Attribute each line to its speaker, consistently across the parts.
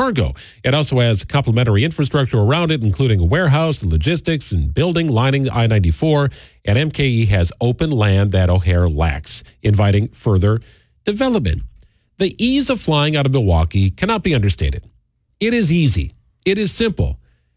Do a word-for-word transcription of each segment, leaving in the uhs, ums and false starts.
Speaker 1: cargo. It also has complementary infrastructure around it, including a warehouse, logistics, and building lining I ninety-four. And M K E has open land that O'Hare lacks, inviting further development. The ease of flying out of Milwaukee cannot be understated. It is easy. It is simple.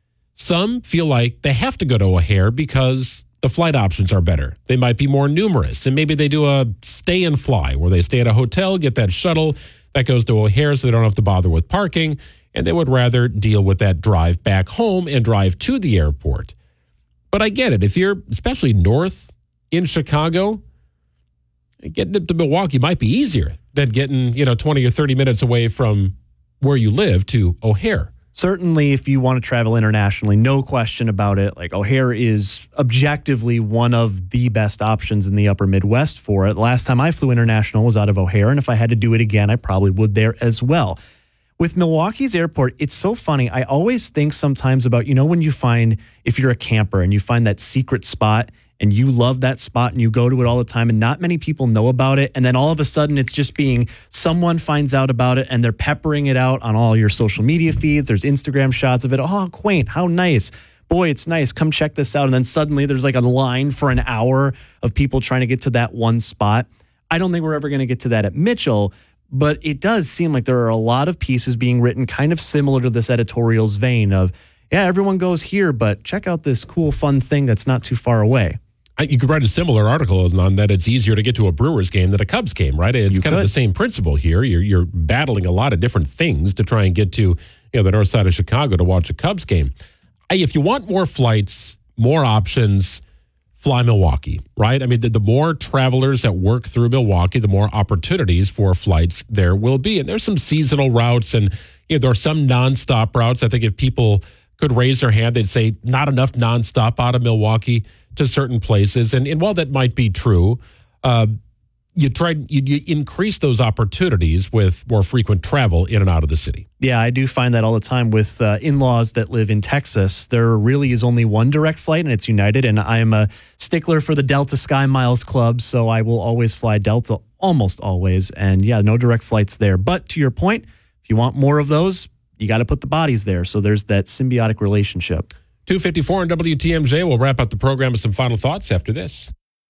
Speaker 1: Some feel like they have to go to O'Hare because the flight options are better. They might be more numerous, and maybe they do a stay and fly where they stay at a hotel, get that shuttle that goes to O'Hare so they don't have to bother with parking, and they would rather deal with that drive back home and drive to the airport. But I get it. If you're especially north in Chicago, getting to Milwaukee might be easier than getting, you know, twenty or thirty minutes away from where you live to O'Hare.
Speaker 2: Certainly, if you want to travel internationally, no question about it. Like O'Hare is objectively one of the best options in the upper Midwest for it. Last time I flew international was out of O'Hare, and if I had to do it again, I probably would there as well. With Milwaukee's airport, it's so funny. I always think sometimes about, you know, when you find, if you're a camper and you find that secret spot and you love that spot and you go to it all the time and not many people know about it. And then all of a sudden it's just being, someone finds out about it and they're peppering it out on all your social media feeds. There's Instagram shots of it. Oh, quaint. How nice. Boy, it's nice. Come check this out. And then suddenly there's like a line for an hour of people trying to get to that one spot. I don't think we're ever going to get to that at Mitchell, but it does seem like there are a lot of pieces being written kind of similar to this editorial's vein of, yeah, everyone goes here, but check out this cool, fun thing that's not too far away.
Speaker 1: You could write a similar article on that. It's easier to get to a Brewers game than a Cubs game, right? It's
Speaker 2: you
Speaker 1: kind
Speaker 2: could.
Speaker 1: of the same principle here. You're you're battling a lot of different things to try and get to, you know, the north side of Chicago to watch a Cubs game. If you want more flights, more options, fly Milwaukee, right? I mean, the, the more travelers that work through Milwaukee, the more opportunities for flights there will be. And there's some seasonal routes, and you know, there are some nonstop routes. I think if people could raise their hand, they'd say not enough nonstop out of Milwaukee to certain places. And, and while that might be true, uh, you try you, you increase those opportunities with more frequent travel in and out of the city.
Speaker 2: Yeah, I do find that all the time with uh, in-laws that live in Texas. There really is only one direct flight, and it's United. And I am a stickler for the Delta Sky Miles Club, so I will always fly Delta, almost always. And yeah, no direct flights there. But to your point, if you want more of those, you got to put the bodies there. So there's that symbiotic relationship.
Speaker 1: two fifty-four on W T M J. We'll wrap up the program with some final thoughts after this.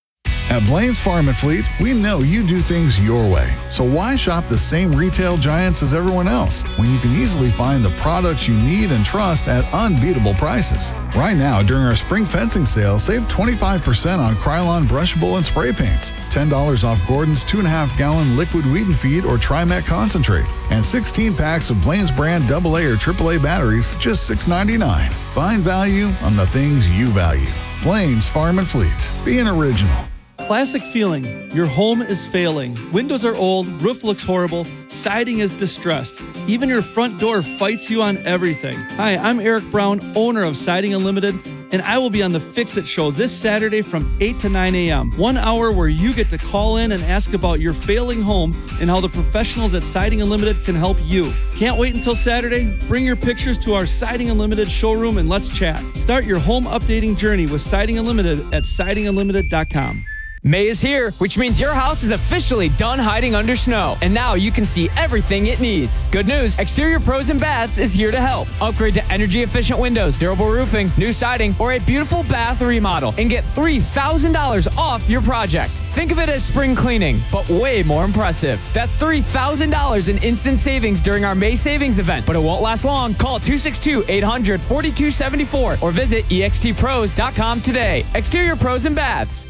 Speaker 3: At Blaine's Farm and Fleet, we know you do things your way. So why shop the same retail giants as everyone else when you can easily find the products you need and trust at unbeatable prices? Right now, during our spring fencing sale, save twenty-five percent on Krylon brushable and spray paints, ten dollars off Gordon's two and a half gallon liquid weed and feed or Trimet concentrate, and sixteen packs of Blaine's brand double A or triple A batteries, just six dollars and ninety-nine cents. Find value on the things you value. Blaine's Farm and Fleet. Be an original.
Speaker 4: Classic feeling. Your home is failing. Windows are old, roof looks horrible, siding is distressed. Even your front door fights you on everything. Hi, I'm Eric Brown, owner of Siding Unlimited, and I will be on the Fix It Show this Saturday from eight to nine a.m. One hour where you get to call in and ask about your failing home and how the professionals at Siding Unlimited can help you. Can't wait until Saturday? Bring your pictures to our Siding Unlimited showroom and let's chat. Start your home updating journey with Siding Unlimited at siding unlimited dot com.
Speaker 5: May is here, which means your house is officially done hiding under snow, and now you can see everything it needs. Good news, Exterior Pros and Baths is here to help. Upgrade to energy-efficient windows, durable roofing, new siding, or a beautiful bath remodel, and get three thousand dollars off your project. Think of it as spring cleaning, but way more impressive. That's three thousand dollars in instant savings during our May savings event, but it won't last long. Call two six two, eight hundred, four two seven four or visit e x t pros dot com today. Exterior Pros and Baths.